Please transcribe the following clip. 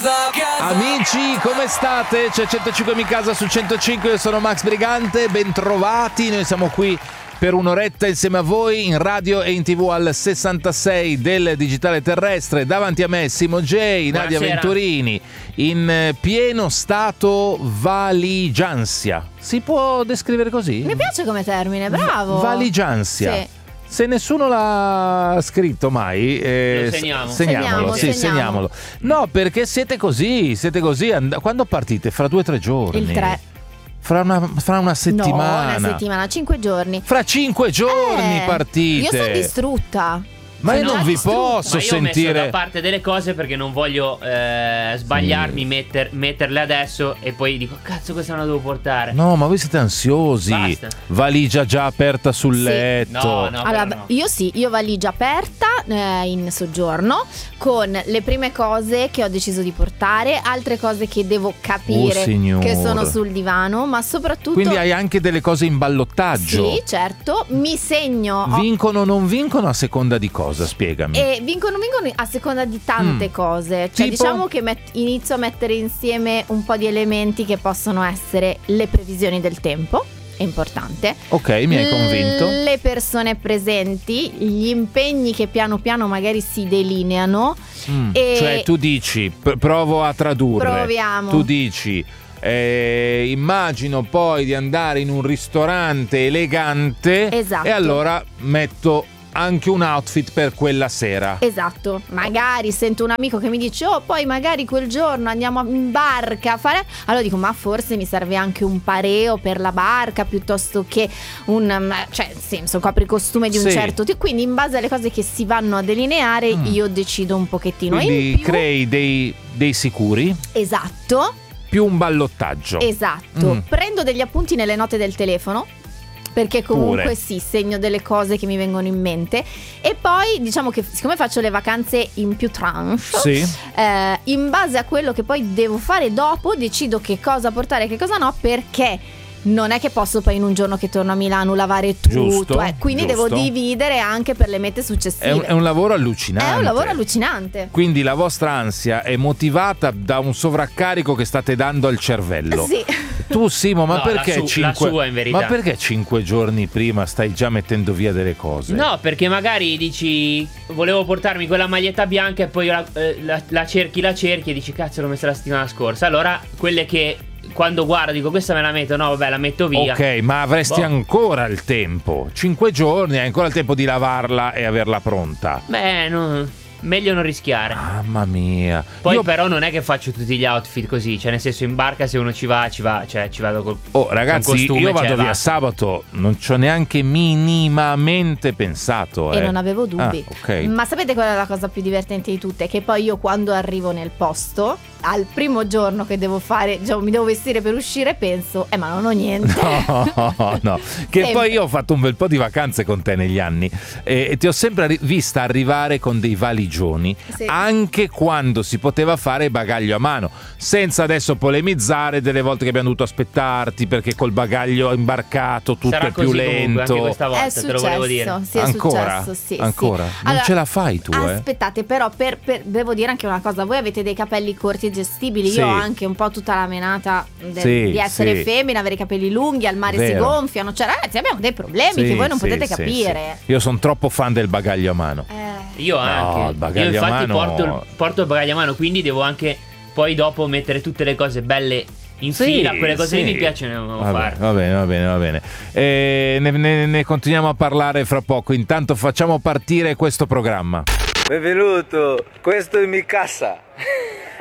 Amici, come state? C'è 105 in casa su 105, io sono Max Brigante, bentrovati, noi siamo qui per un'oretta insieme a voi in radio e in TV al 66 del digitale terrestre. Davanti a me Simo J, Nadia Venturini, in pieno stato valigiansia. Si può descrivere così? Mi piace come termine, bravo. Valigiansia. Sì. Se nessuno l'ha scritto mai, segniamolo. No, perché siete così. Quando partite? Fra 2 o 3 giorni? Il 3. Fra una settimana. No, una settimana, 5 giorni. Fra 5 giorni partite. Io sono distrutta. Ma io non vi posso sentire. Ma io ho messo da parte delle cose perché non voglio sbagliarmi, metterle adesso e poi dico cazzo questa non la devo portare. No, ma voi siete ansiosi. Basta. Valigia già aperta sul letto. No, allora, no. Io valigia aperta in soggiorno con le prime cose che ho deciso di portare, altre cose che devo capire che sono sul divano, ma soprattutto. Quindi hai anche delle cose in ballottaggio. Sì, certo, mi segno. Vincono o non vincono a seconda di cosa? Spiegami. Vincono a seconda di tante cose. Cioè, tipo? diciamo che inizio a mettere insieme un po' di elementi che possono essere le previsioni del tempo. È importante. Ok, mi hai convinto. Le persone presenti, gli impegni che piano piano magari si delineano. Cioè tu dici, provo a tradurre. Proviamo. Tu dici immagino poi di andare in un ristorante elegante. Esatto. E allora metto anche un outfit per quella sera. Esatto, magari sento un amico che mi dice poi magari quel giorno andiamo in barca a fare. Allora dico ma forse mi serve anche un pareo per la barca piuttosto che un copricostume di un certo tipo. Quindi in base alle cose che si vanno a delineare io decido un pochettino. Quindi crei dei sicuri. Esatto. Più un ballottaggio. Esatto. Prendo degli appunti nelle note del telefono, perché comunque segno delle cose che mi vengono in mente. E poi diciamo che siccome faccio le vacanze in più tranche, in base a quello che poi devo fare dopo decido che cosa portare e che cosa no, perché non è che posso poi in un giorno che torno a Milano lavare tutto, quindi devo dividere anche per le mete successive. È un lavoro allucinante. Quindi la vostra ansia è motivata da un sovraccarico che state dando al cervello. Sì. Tu Simo, ma perché la sua in verità. Ma perché 5 giorni prima stai già mettendo via delle cose? No, perché magari dici volevo portarmi quella maglietta bianca e poi la cerchi e dici cazzo l'ho messa la settimana scorsa. Allora quelle che quando guardo dico questa me la metto, no vabbè la metto via. Ok, ma avresti ancora il tempo. 5 giorni hai ancora il tempo di lavarla e averla pronta. Beh, no, meglio non rischiare. Mamma mia. Poi però non è che faccio tutti gli outfit così. Cioè nel senso in barca se uno ci va, cioè ci vado col ragazzi, costume, io vado via sabato. Non ci ho neanche minimamente pensato. E non avevo dubbi. Okay. Ma sapete qual è la cosa più divertente di tutte? Che poi io quando arrivo nel posto, al primo giorno che devo fare, mi devo vestire per uscire, penso ma non ho niente. No. Che poi io ho fatto un bel po' di vacanze con te negli anni e ti ho sempre vista arrivare con dei valigioni, anche quando si poteva fare bagaglio a mano, senza adesso polemizzare delle volte che abbiamo dovuto aspettarti perché col bagaglio imbarcato tutto sarà è più lento. Anche questa volta, è successo, te lo volevo dire. Sì, è ancora? Successo, ancora? Sì. Non allora, ce la fai tu, Aspettate, però devo dire anche una cosa. Voi avete dei capelli corti e gestibili. Io ho anche un po' tutta la menata di essere femmina, avere i capelli lunghi, al mare si gonfiano. Cioè ragazzi abbiamo dei problemi che voi non potete capire. Io sono troppo fan del bagaglio a mano. Io anche. Io infatti porto il bagaglio a mano, quindi devo anche poi dopo mettere tutte le cose belle in fila, quelle cose lì mi piacciono fare. Va bene. Ne continuiamo a parlare fra poco. Intanto facciamo partire questo programma. Benvenuto, questo è mi casa.